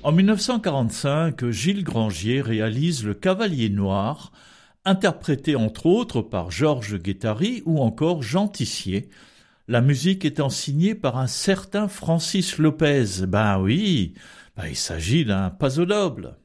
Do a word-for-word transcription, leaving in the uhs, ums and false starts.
En mille neuf cent quarante-cinq, Gilles Grangier réalise Le Cavalier Noir, interprété entre autres par Georges Guettari ou encore Jean Tissier, la musique étant signée par un certain Francis Lopez. Ben oui, ben il s'agit d'un Paso Doble.